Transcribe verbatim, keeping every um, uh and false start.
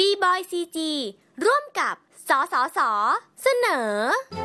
บีบอยซีจีร่วมกับสสสเสนอ